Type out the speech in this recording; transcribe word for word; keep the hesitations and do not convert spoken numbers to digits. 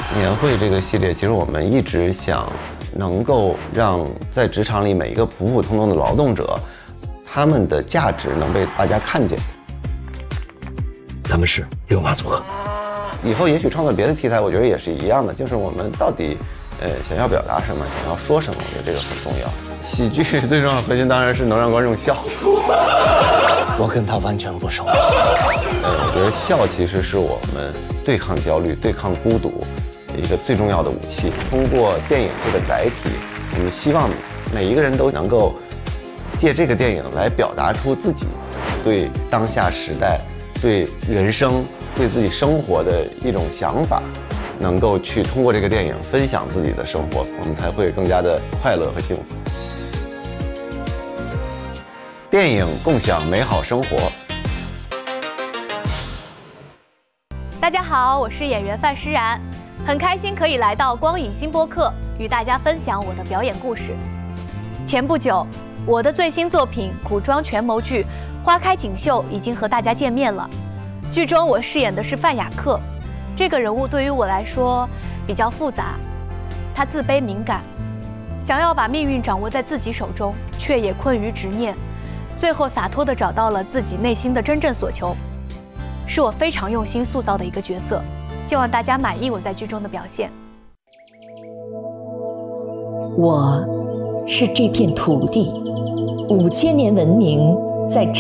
年会这个系列，其实我们一直想能够让在职场里每一个普普通通的劳动者，他们的价值能被大家看见。 他们是六马组合。 以后也许创作别的题材，我觉得也是一样的，就是我们到底呃想要表达什么，想要说什么，我觉得这个很重要。喜剧最重要的核心当然是能让观众笑。 我跟他完全不熟。 呃，我觉得笑其实是我们对抗焦虑、对抗孤独一个最重要的武器。通过电影这个载体，我们希望每一个人都能够借这个电影来表达出自己对当下时代、对人生、对自己生活的一种想法，能够去通过这个电影分享自己的生活，我们才会更加的快乐和幸福。电影共享美好生活。 大家好，我是演员范诗然，很开心可以来到光影新播客，与大家分享我的表演故事。前不久，我的最新作品古装权谋剧《花开锦绣》已经和大家见面了。剧中我饰演的是范雅克，这个人物对于我来说比较复杂，他自卑敏感，想要把命运掌握在自己手中，却也困于执念。最后洒脱地找到了自己内心的真正所求，是我非常用心塑造的一个角色，希望大家满意我在剧中的表现。 我是这片土地，五千年文明在